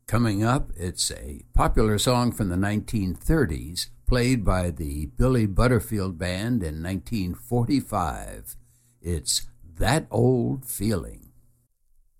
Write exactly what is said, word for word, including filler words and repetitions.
Coming up, it's a popular song from the nineteen thirties, played by the Billy Butterfield Band in nineteen forty-five. It's That Old Feeling.